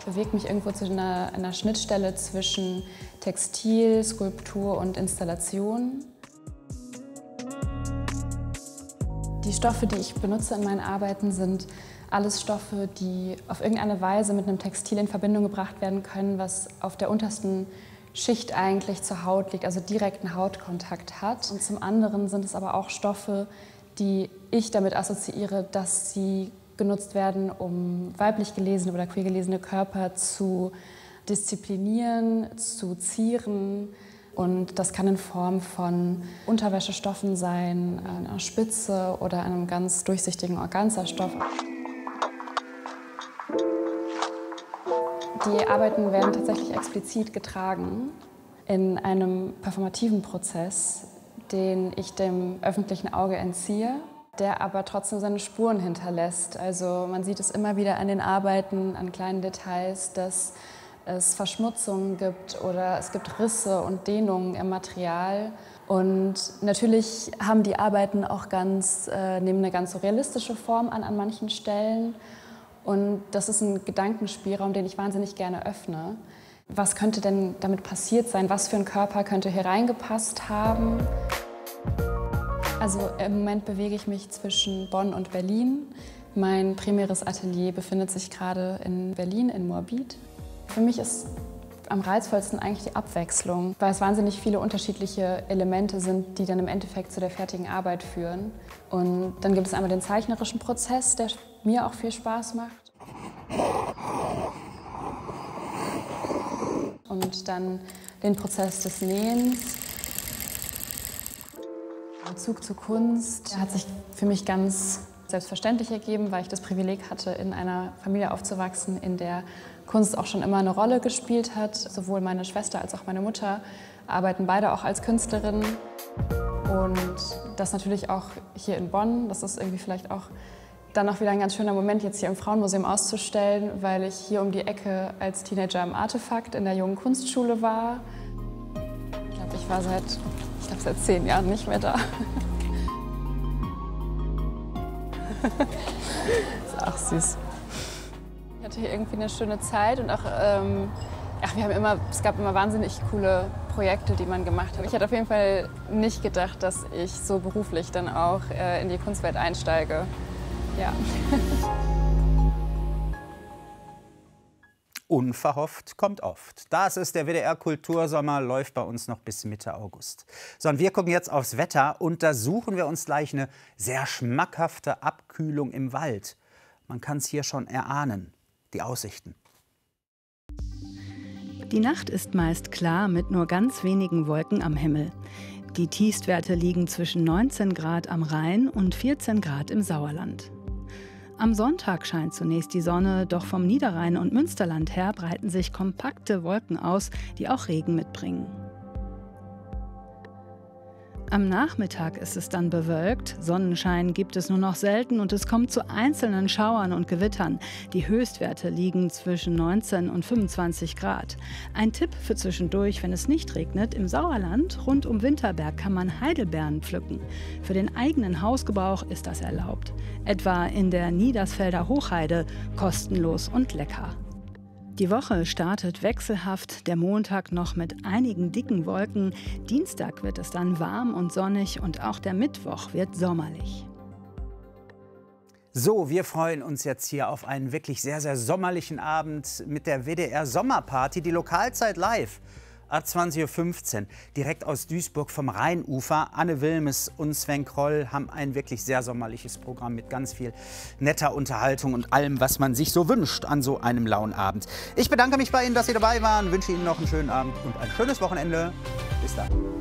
bewege mich irgendwo zu einer Schnittstelle zwischen Textil, Skulptur und Installation. Die Stoffe, die ich benutze in meinen Arbeiten, sind alles Stoffe, die auf irgendeine Weise mit einem Textil in Verbindung gebracht werden können, was auf der untersten Schicht eigentlich zur Haut liegt, also direkten Hautkontakt hat. Und zum anderen sind es aber auch Stoffe, die ich damit assoziiere, dass sie genutzt werden, um weiblich gelesene oder queer gelesene Körper zu disziplinieren, zu zieren. Und das kann in Form von Unterwäschestoffen sein, einer Spitze oder einem ganz durchsichtigen Organza-Stoff. Die Arbeiten werden tatsächlich explizit getragen in einem performativen Prozess, den ich dem öffentlichen Auge entziehe, der aber trotzdem seine Spuren hinterlässt. Also man sieht es immer wieder an den Arbeiten, an kleinen Details, dass es Verschmutzungen gibt oder es gibt Risse und Dehnungen im Material. Und natürlich haben die Arbeiten auch nehmen eine ganz so realistische Form an manchen Stellen. Und das ist ein Gedankenspielraum, den ich wahnsinnig gerne öffne. Was könnte denn damit passiert sein? Was für ein Körper könnte hier reingepasst haben? Also im Moment bewege ich mich zwischen Bonn und Berlin. Mein primäres Atelier befindet sich gerade in Berlin, in Moabit. Für mich ist am reizvollsten eigentlich die Abwechslung, weil es wahnsinnig viele unterschiedliche Elemente sind, die dann im Endeffekt zu der fertigen Arbeit führen. Und dann gibt es einmal den zeichnerischen Prozess, der mir auch viel Spaß macht. Und dann den Prozess des Nähens. Der Bezug zur Kunst hat sich für mich ganz selbstverständlich ergeben, weil ich das Privileg hatte, in einer Familie aufzuwachsen, in der Kunst auch schon immer eine Rolle gespielt hat. Sowohl meine Schwester als auch meine Mutter arbeiten beide auch als Künstlerinnen. Und das natürlich auch hier in Bonn. Das ist irgendwie vielleicht auch dann auch wieder ein ganz schöner Moment, jetzt hier im Frauenmuseum auszustellen, weil ich hier um die Ecke als Teenager im Artefakt in der Jungen Kunstschule war. Ich glaube, ich war seit 10 Jahren nicht mehr da. Ist auch süß. Ich hatte hier irgendwie eine schöne Zeit und auch, es gab immer wahnsinnig coole Projekte, die man gemacht hat. Ich hätte auf jeden Fall nicht gedacht, dass ich so beruflich dann auch in die Kunstwelt einsteige. Ja. Unverhofft kommt oft. Das ist der WDR Kultursommer, läuft bei uns noch bis Mitte August. So, und wir gucken jetzt aufs Wetter und da suchen wir uns gleich eine sehr schmackhafte Abkühlung im Wald. Man kann es hier schon erahnen, die Aussichten. Die Nacht ist meist klar mit nur ganz wenigen Wolken am Himmel. Die Tiefstwerte liegen zwischen 19 Grad am Rhein und 14 Grad im Sauerland. Am Sonntag scheint zunächst die Sonne, doch vom Niederrhein und Münsterland her breiten sich kompakte Wolken aus, die auch Regen mitbringen. Am Nachmittag ist es dann bewölkt, Sonnenschein gibt es nur noch selten und es kommt zu einzelnen Schauern und Gewittern. Die Höchstwerte liegen zwischen 19 und 25 Grad. Ein Tipp für zwischendurch, wenn es nicht regnet: Im Sauerland rund um Winterberg kann man Heidelbeeren pflücken. Für den eigenen Hausgebrauch ist das erlaubt. Etwa in der Niedersfelder Hochheide, kostenlos und lecker. Die Woche startet wechselhaft, der Montag noch mit einigen dicken Wolken. Dienstag wird es dann warm und sonnig und auch der Mittwoch wird sommerlich. So, wir freuen uns jetzt hier auf einen wirklich sehr, sehr sommerlichen Abend mit der WDR Sommerparty, die Lokalzeit live. Ab 20:15 Uhr, direkt aus Duisburg vom Rheinufer. Anne Wilmes und Sven Kroll haben ein wirklich sehr sommerliches Programm mit ganz viel netter Unterhaltung und allem, was man sich so wünscht an so einem lauen Abend. Ich bedanke mich bei Ihnen, dass Sie dabei waren, wünsche Ihnen noch einen schönen Abend und ein schönes Wochenende. Bis dann.